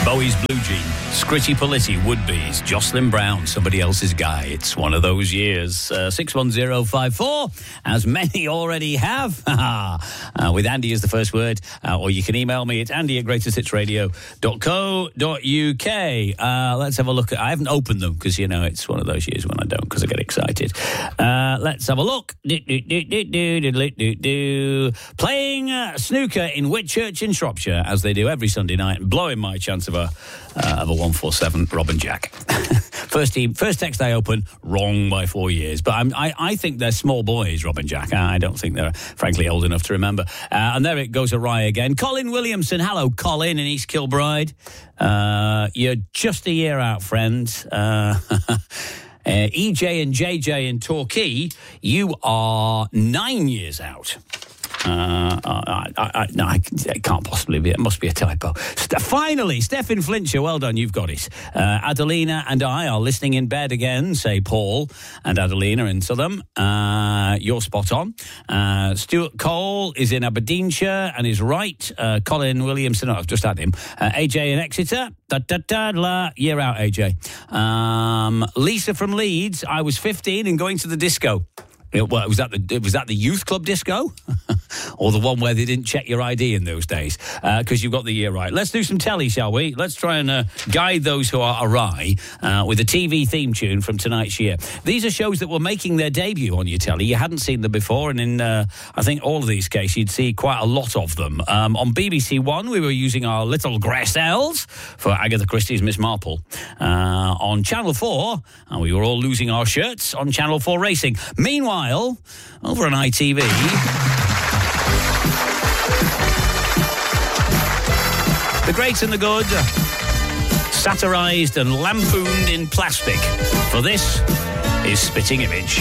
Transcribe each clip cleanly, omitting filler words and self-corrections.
Bowie's Blue Jean, Scritchy Politti, Woodbees, Jocelyn Brown, Somebody Else's Guy. It's one of those years. 61054, as many already have. With Andy as the first word, or you can email me at andy@greatesthitsradio.co.uk. Let's have a look. I haven't opened them because, you know, it's one of those years when I don't because I get excited. Let's have a look. Playing snooker in Whitchurch in Shropshire, as they do every Sunday night, blowing my chance of a 147 Robin Jack. First text I open, wrong by 4 years. But I think they're small boys, Robin Jack. I don't think they're, frankly, old enough to remember. And there it goes awry again. Colin Williamson. Hello, Colin in East Kilbride. You're just a year out, friend. EJ and JJ in Torquay, you are 9 years out. No, it can't possibly be. It must be a typo. Finally, Stephen Flincher, well done, you've got it. Adelina and I are listening in bed again, say Paul and Adelina in Southam. You're spot on. Stuart Cole is in Aberdeenshire and is right. Colin Williamson, I've just had him. AJ in Exeter. Year out, AJ. Lisa from Leeds, I was 15 and going to the disco. Well, was that the youth club disco? Or the one where they didn't check your ID in those days? Because you've got the year right. Let's do some telly, shall we? Let's try and guide those who are awry with a TV theme tune from tonight's year. These are shows that were making their debut on your telly. You hadn't seen them before, and in, I think, all of these cases, you'd see quite a lot of them. On BBC One, we were using our little Gressels for Agatha Christie's Miss Marple. On Channel 4, and we were all losing our shirts on Channel 4 Racing. Meanwhile, over on ITV, the great and the good, satirised and lampooned in plastic. For this is Spitting Image.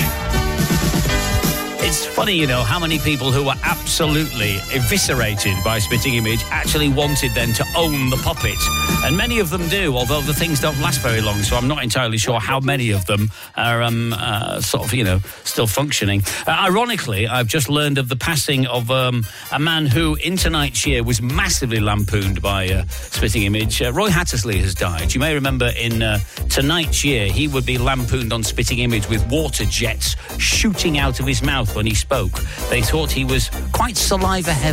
It's funny, you know, how many people who were absolutely eviscerated by Spitting Image actually wanted then to own the puppet. And many of them do, although the things don't last very long, so I'm not entirely sure how many of them are sort of, you know, still functioning. Ironically, I've just learned of the passing of a man who, in tonight's year, was massively lampooned by Spitting Image. Roy Hattersley has died. You may remember in tonight's year, he would be lampooned on Spitting Image with water jets shooting out of his mouth when he spoke. They thought he was quite saliva heavy.